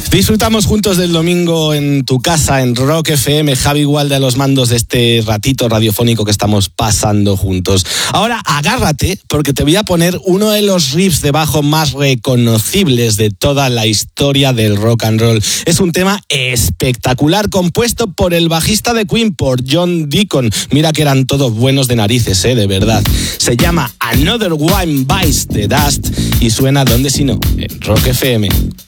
Disfrutamos juntos del domingo en tu casa, en Rock FM. Javi Gualde a los mandos de este ratito radiofónico que estamos pasando juntos. Ahora agárrate, porque te voy a poner uno de los riffs de bajo más reconocibles de toda la historia del rock and roll. Es un tema espectacular, compuesto por el bajista de Queen, por John Deacon. Mira que eran todos buenos de narices, de verdad. Se llama Another One Bites the Dust y suena, ¿dónde si no? En Rock FM.